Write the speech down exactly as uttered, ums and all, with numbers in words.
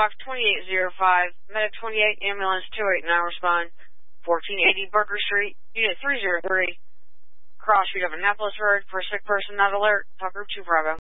box twenty-eight oh five, Medic twenty-eight, ambulance two eight nine, respond. fourteen eighty Burger Street, unit three oh three, cross street of Annapolis Road, for a sick person not alert, talk group two Bravo.